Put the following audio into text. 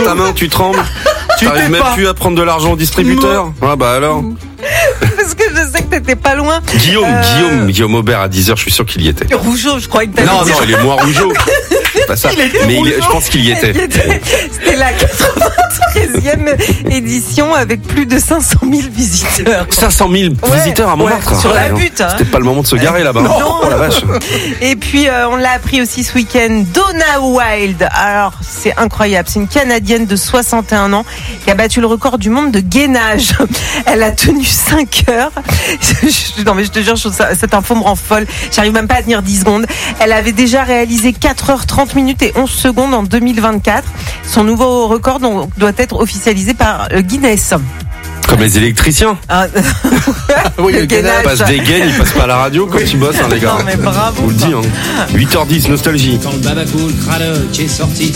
ta main, tu trembles. Tu n'arrives même plus à prendre de l'argent au distributeur. Ah bah alors. Parce que je sais que t'étais pas loin. Guillaume Aubert à 10h, je suis sûr qu'il y était. Rougeau, je croyais que t'avais Non, il est moins rougeau. C'est pas ça. Je pense qu'il y était. C'était la 93e édition avec plus de 500 000 visiteurs. 500 000 visiteurs à Montmartre. Sur la butte. Hein. C'était pas le moment de se garer là-bas. Non. Oh la vache. Et puis, on l'a appris aussi ce week-end, Donna Wilde. Alors, c'est incroyable. C'est une Canadienne de 61 ans qui a battu le record du monde de gainage. Elle a tenu 5 heures. Non, mais je te jure, cette info me rend folle. J'arrive même pas à tenir 10 secondes. Elle avait déjà réalisé 4 heures 30 minutes et 11 secondes en 2024. Son nouveau record doit être officialisé par Guinness. Comme les électriciens. Oui, le gainage. Ils passent des gaines, ils passent pas à la radio quand ils bossent, hein, les gars. Non, mais bravo. Je vous le dis, hein. 8h10, nostalgie. Quand le Babacool crâneux qui est sorti